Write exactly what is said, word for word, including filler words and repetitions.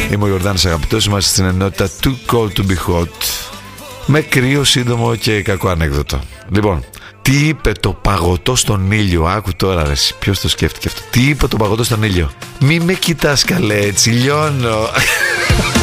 Είμαι ο Ιορδάνης Αγαπητός, είμαστε στην ενότητα Too Cold To Be Hot, με κρύο, σύντομο και κακό ανέκδοτο. Λοιπόν, τι είπε το παγωτό στον ήλιο? Άκου τώρα ρε, ποιος το σκέφτηκε αυτό? Τι είπε το παγωτό στον ήλιο? Μη με κοιτάς καλέ, έτσι λιώνω.